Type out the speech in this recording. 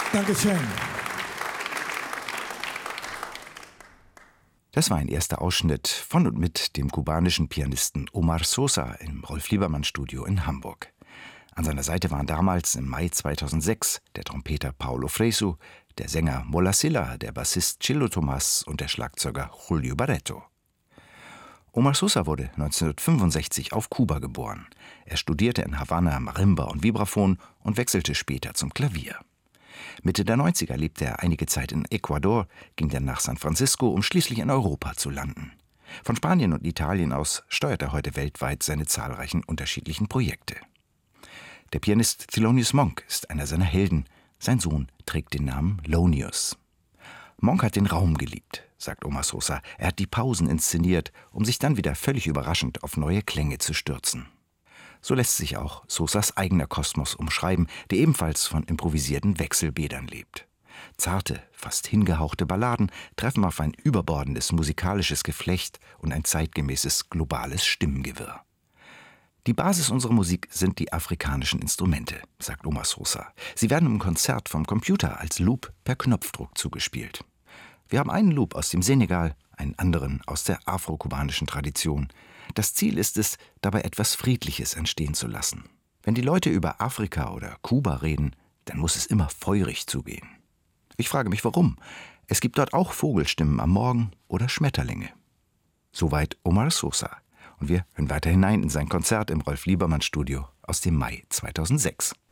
Dankeschön. Das war ein erster Ausschnitt von und mit dem kubanischen Pianisten Omar Sosa im Rolf-Liebermann-Studio in Hamburg. An seiner Seite waren damals im Mai 2006 der Trompeter Paulo Fresu, der Sänger Molla Silla, der Bassist Chilo Tomás und der Schlagzeuger Julio Barreto. Omar Sosa wurde 1965 auf Kuba geboren. Er studierte in Havanna Marimba und Vibraphon und wechselte später zum Klavier. Mitte der 90er lebte er einige Zeit in Ecuador, ging dann nach San Francisco, um schließlich in Europa zu landen. Von Spanien und Italien aus steuert er heute weltweit seine zahlreichen unterschiedlichen Projekte. Der Pianist Thelonious Monk ist einer seiner Helden. Sein Sohn trägt den Namen Lonius. Monk hat den Raum geliebt, sagt Omar Sosa. Er hat die Pausen inszeniert, um sich dann wieder völlig überraschend auf neue Klänge zu stürzen. So lässt sich auch Sosas eigener Kosmos umschreiben, der ebenfalls von improvisierten Wechselbädern lebt. Zarte, fast hingehauchte Balladen treffen auf ein überbordendes musikalisches Geflecht und ein zeitgemäßes globales Stimmengewirr. Die Basis unserer Musik sind die afrikanischen Instrumente, sagt Omar Sosa. Sie werden im Konzert vom Computer als Loop per Knopfdruck zugespielt. Wir haben einen Loop aus dem Senegal, einen anderen aus der afro-kubanischen Tradition. Das Ziel ist es, dabei etwas Friedliches entstehen zu lassen. Wenn die Leute über Afrika oder Kuba reden, dann muss es immer feurig zugehen. Ich frage mich, warum. Es gibt dort auch Vogelstimmen am Morgen oder Schmetterlinge. Soweit Omar Sosa. Und wir hören weiter hinein in sein Konzert im Rolf-Liebermann-Studio aus dem Mai 2006.